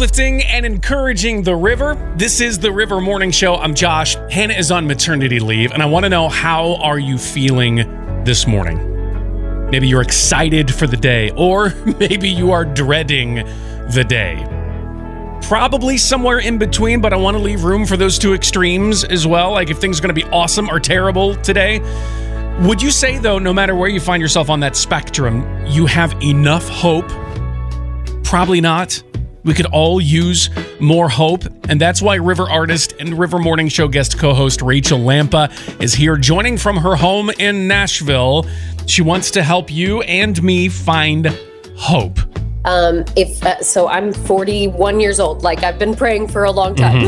uplifting and encouraging the river. This is the River Morning Show. I'm Josh. Hannah is on maternity leave, and I want to know, how are you feeling this morning? Maybe you're excited for the day, or maybe you are dreading the day. Probably somewhere in between, but I want to leave room for those two extremes as well. Like if things are going to be awesome or terrible today. Would you say, though, no matter where you find yourself on that spectrum, you have enough hope? Probably not. We could all use more hope, and that's why River artist and River Morning Show guest co-host Rachel Lampa is here, joining from her home in Nashville. She wants to help you and me find hope. So I'm 41 years old. Like I've been praying for a long time,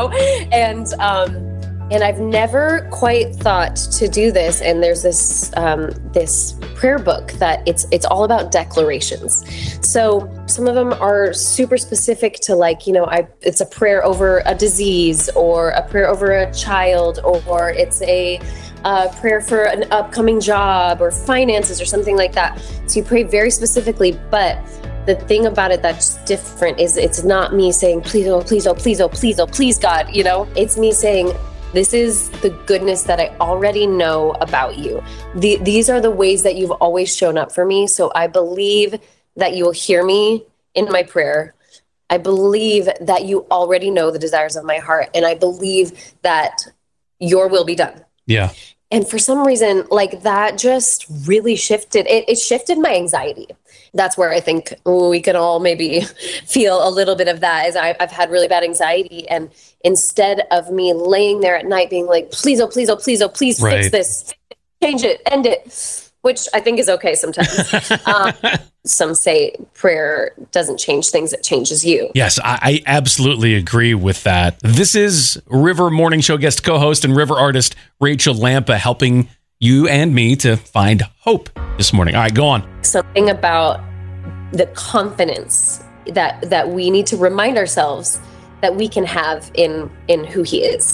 and I've never quite thought to do this. And there's this prayer book that it's all about declarations. So some of them are super specific to it's a prayer over a disease, or a prayer over a child, or it's a prayer for an upcoming job or finances or something like that. So you pray very specifically, but the thing about it that's different is it's not me saying, please, oh, please, oh, please, oh, please, oh, please, God, it's me saying, this is the goodness that I already know about you. These are the ways that you've always shown up for me. So I believe that you will hear me in my prayer. I believe that you already know the desires of my heart. And I believe that your will be done. Yeah. And for some reason, that just really shifted. It shifted my anxiety. That's where I think we can all maybe feel a little bit of that, as I've had really bad anxiety. And instead of me laying there at night being like, please, oh, please, oh, please, oh, please fix this, change it, end it, which I think is okay sometimes. Some say prayer doesn't change things, it changes you. Yes, I absolutely agree with that. This is River Morning Show guest co-host and River artist Rachel Lampa, helping you and me to find hope this morning. All right, go on. Something about the confidence that we need to remind ourselves that we can have in who he is.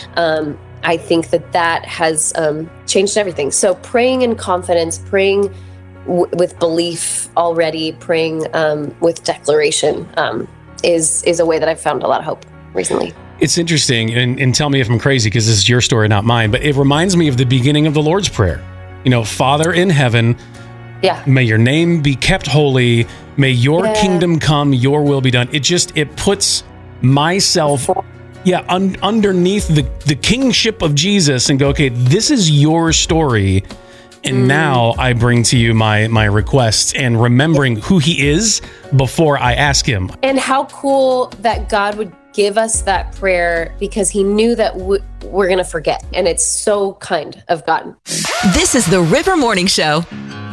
I think that has changed everything. So praying in confidence, praying with belief already, praying with declaration is a way that I've found a lot of hope recently. It's interesting, and tell me if I'm crazy, because this is your story, not mine, but it reminds me of the beginning of the Lord's Prayer. Father in heaven, may your name be kept holy, may your kingdom come, your will be done. It puts myself underneath the kingship of Jesus and go, okay, this is your story. And now I bring to you my requests, and remembering who he is before I ask him. And how cool that God would give us that prayer, because he knew that we're going to forget. And it's so kind of God. This is the River Morning Show.